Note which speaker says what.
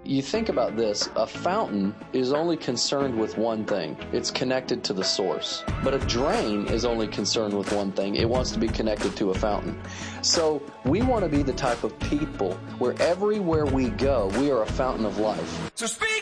Speaker 1: You think about this, a fountain is only concerned with one thing. It's connected to the source. But a drain is only concerned with one thing. It wants to be connected to a fountain. So we want to be the type of people where everywhere we go, we are a fountain of life. So speak